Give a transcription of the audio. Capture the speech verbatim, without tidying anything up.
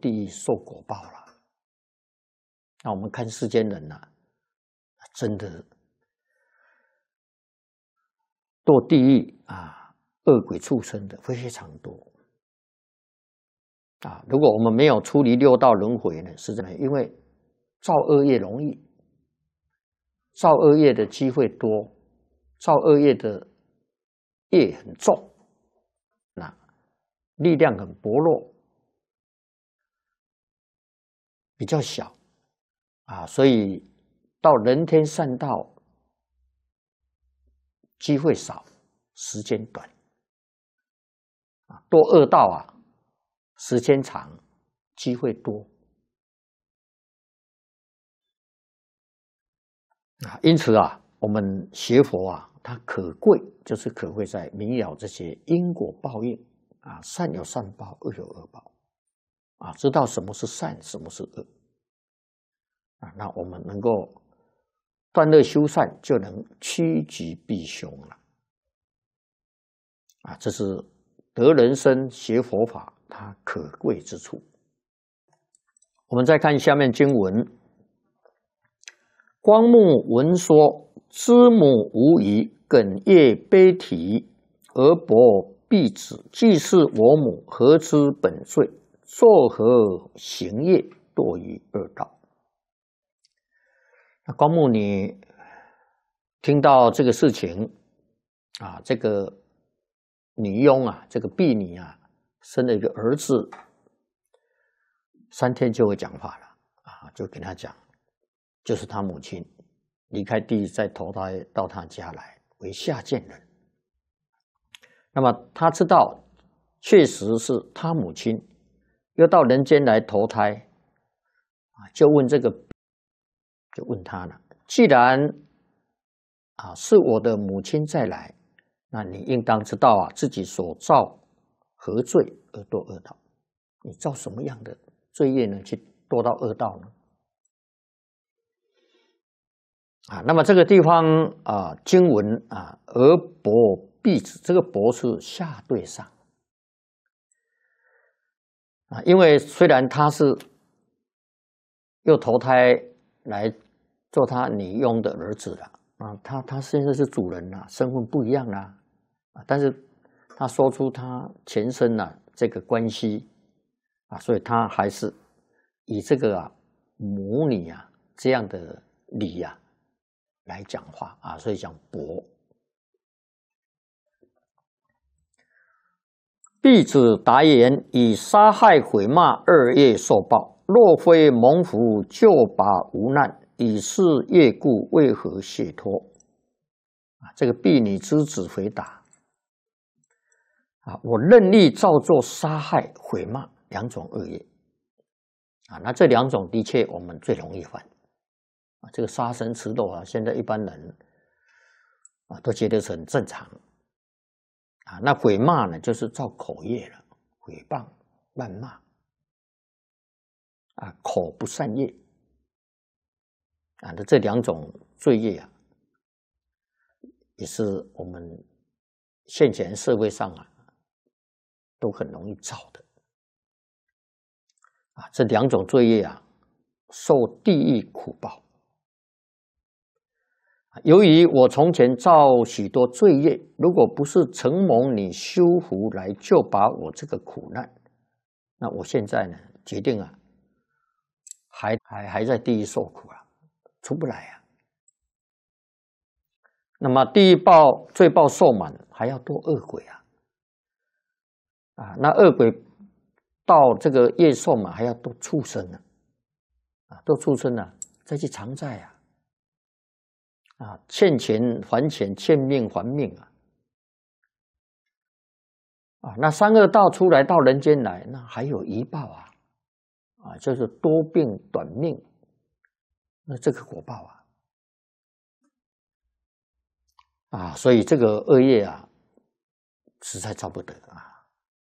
地狱受果报了。那我们看世间人呐、啊，真的堕地狱啊，恶鬼畜生的非常多啊。如果我们没有出离六道轮回呢，是这样，因为造恶业容易，造恶业的机会多，造恶业的业很重，那力量很薄弱，比较小啊，所以到人天善道机会少，时间短啊；堕恶道啊，时间长，机会多啊。因此啊，我们学佛啊，它可贵，就是可贵在明了这些因果报应啊，善有善报，恶有恶报啊，知道什么是善，什么是恶啊，那我们能够断恶修善，就能趋吉避凶了啊。这是得人生学佛法它可贵之处。我们再看下面经文：光目闻说，知母无疑，哽咽悲啼，而薄婢子，既是我母，何知本罪？作何行业，堕于恶道。那光目，你听到这个事情啊，这个女佣啊，这个婢女啊，生了一个儿子，三天就会讲话了啊，就跟他讲，就是他母亲离开地狱，再投胎到他家来为下贱人。那么他知道，确实是他母亲，又到人间来投胎啊，就问这个，就问他了，既然啊是我的母亲再来，那你应当知道啊，自己所造何罪而堕恶道？你造什么样的罪业呢？去堕到恶道呢？啊，那么这个地方啊，经文啊，而薄婢子，这个薄是下对上啊，因为虽然他是又投胎来做他女佣的儿子了啊，他他现在是主人了，身份不一样啦啊，但是他说出他前身啊这个关系啊，所以他还是以这个啊母女啊这样的礼啊来讲话啊，所以讲薄。婢子答言：以杀害毁骂二业受报，若非蒙福救拔无难，以是业故，为何解脱？啊，这个婢女之子回答：啊，我任力造作杀害毁骂两种恶业啊，那这两种的确我们最容易犯啊，这个杀生吃肉啊，现在一般人啊都觉得是很正常。啊，那毁骂呢，就是造口业了，毁谤、谩骂，啊，口不善业，啊，那这两种罪业啊，也是我们现前社会上啊，都很容易造的，啊，这两种罪业啊，受地狱苦报。由于我从前造许多罪业，如果不是承蒙你修福来救拔我这个苦难，那我现在呢，决定啊，还还还在地狱受苦啊，出不来啊。那么地狱报罪报受满，还要堕恶鬼啊，啊，那恶鬼到这个业受满，还要堕畜生呢，啊，堕畜生呢，再去偿债啊。啊，欠钱还钱，欠命还命啊！啊，那三恶道出来到人间来，那还有一报啊！啊，就是多病短命，那这个果报啊！啊，所以这个恶业啊，实在造不得啊！